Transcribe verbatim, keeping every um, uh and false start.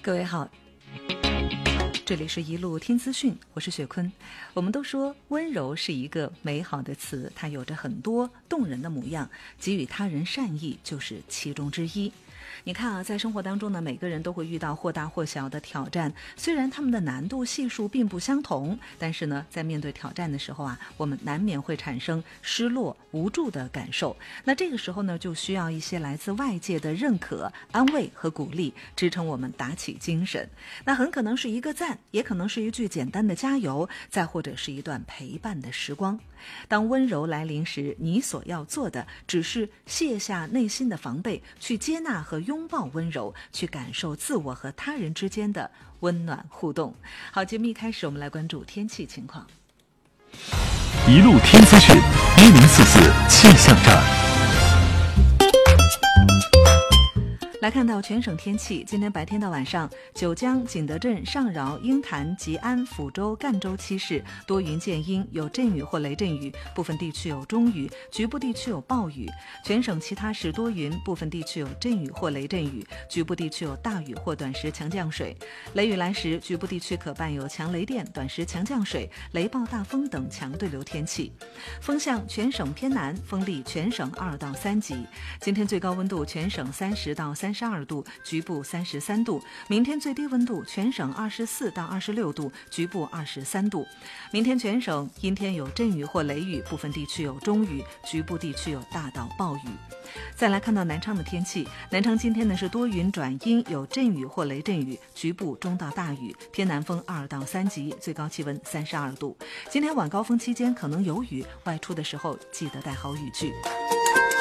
各位好，这里是一路听资讯，我是雪坤。我们都说温柔是一个美好的词，它有着很多动人的模样，给予他人善意就是其中之一。你看啊，在生活当中呢，每个人都会遇到或大或小的挑战，虽然他们的难度系数并不相同，但是呢，在面对挑战的时候啊，我们难免会产生失落、无助的感受。那这个时候呢，就需要一些来自外界的认可、安慰和鼓励，支撑我们打起精神。那很可能是一个赞，也可能是一句简单的加油，再或者是一段陪伴的时光。当温柔来临时，你所要做的只是卸下内心的防备，去接纳和拥抱温柔，去感受自我和他人之间的温暖互动。好，节目一开始，我们来关注天气情况。 一路听资讯，一零四四气象站。 来看到全省天气，今天白天到晚上，九江、景德镇、上饶、鹰潭、吉安、抚州、赣州七市多云见阴，有阵雨或雷阵雨，部分地区有中雨，局部地区有暴雨。全省其他市多云，部分地区有阵雨或雷阵雨，局部地区有大雨或短时强降水。雷雨来时，局部地区可伴有强雷电、短时强降水、雷暴大风等强对流天气。风向全省偏南，风力全省二到三级。今天最高温度全省三十到三十二度，局部三十三度。明天最低温度全省二十四到二十六度，局部二十三度。明天全省阴天有阵雨或雷雨，部分地区有中雨，局部地区有大到暴雨。再来看到南昌的天气，南昌今天呢是多云转阴，有阵雨或雷阵雨，局部中到大雨，偏南风二到三级，最高气温三十二度。今天晚高峰期间可能有雨，外出的时候记得带好雨具。